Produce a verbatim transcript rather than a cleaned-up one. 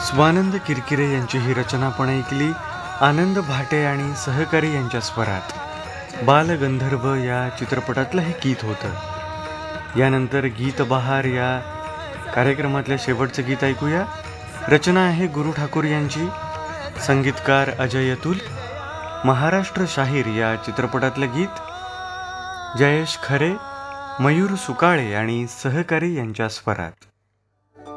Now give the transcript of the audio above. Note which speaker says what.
Speaker 1: स्वानंद किरकिरे यांची ही रचना आपण ऐकली. आनंद भाटे आणि सहकारी यांच्या स्वरात बालगंधर्व या चित्रपटातलं हे गीत होतं. यानंतर गीत बहार या कार्यक्रमातल्या शेवटचं गीत ऐकूया. रचना आहे गुरु ठाकूर यांची, संगीतकार अजय अतुल. महाराष्ट्र शाहीर या चित्रपटातलं गीत जयेश खरे, मयूर सुकाळे आणि सहकारी यांच्या स्वरात.